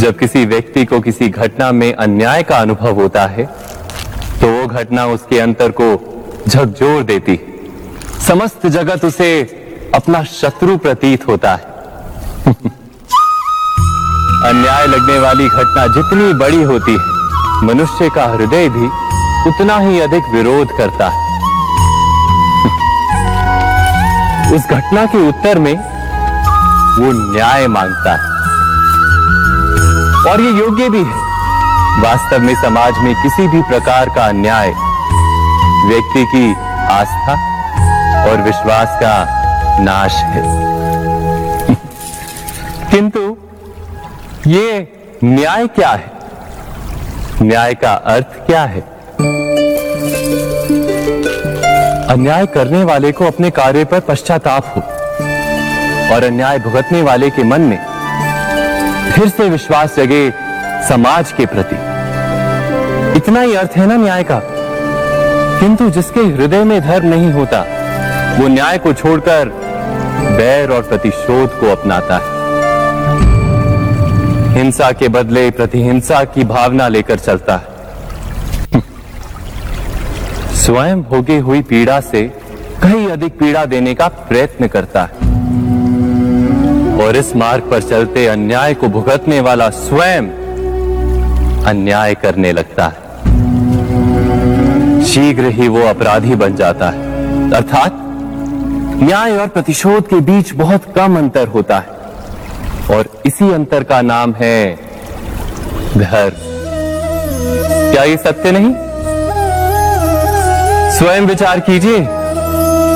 जब किसी व्यक्ति को किसी घटना में अन्याय का अनुभव होता है तो वो घटना उसके अंतर को झकझोर देती, समस्त जगत उसे अपना शत्रु प्रतीत होता है। अन्याय लगने वाली घटना जितनी बड़ी होती है, मनुष्य का हृदय भी उतना ही अधिक विरोध करता है। उस घटना के उत्तर में वो न्याय मांगता है और ये योग्य भी है। वास्तव में समाज में किसी भी प्रकार का अन्याय व्यक्ति की आस्था और विश्वास का नाश है। किंतु ये न्याय क्या है? न्याय का अर्थ क्या है? अन्याय करने वाले को अपने कार्य पर पश्चाताप हो और अन्याय भुगतने वाले के मन में फिर से विश्वास जगे समाज के प्रति। इतना ही अर्थ है ना न्याय का। किंतु जिसके हृदय में धर्म नहीं होता वो न्याय को छोड़कर बैर और प्रतिशोध को अपनाता है। हिंसा के बदले प्रतिहिंसा की भावना लेकर चलता है। स्वयं भोगी हुई पीड़ा से कहीं अधिक पीड़ा देने का प्रयत्न करता है और इस मार्ग पर चलते अन्याय को भुगतने वाला स्वयं अन्याय करने लगता है। शीघ्र ही वो अपराधी बन जाता है। अर्थात न्याय और प्रतिशोध के बीच बहुत कम अंतर होता है और इसी अंतर का नाम है धर्म। क्या ये सत्य नहीं? स्वयं विचार कीजिए।